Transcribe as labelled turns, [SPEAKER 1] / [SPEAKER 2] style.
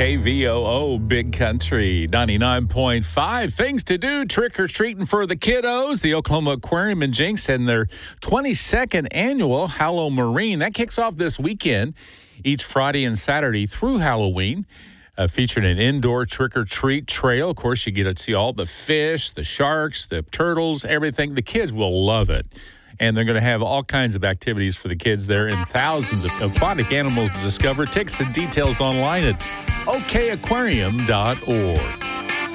[SPEAKER 1] KVOO Big Country 99.5. Things to do, trick-or-treating for the kiddos. The Oklahoma Aquarium and Jinx and their 22nd annual Hallow Marine. That kicks off this weekend, each Friday and Saturday through Halloween. Featuring an indoor trick-or-treat trail. Of course, you get to see all the fish, the sharks, the turtles, everything. The kids will love it. And they're going to have all kinds of activities for the kids there and thousands of aquatic animals to discover. Tickets and details online at okaquarium.org.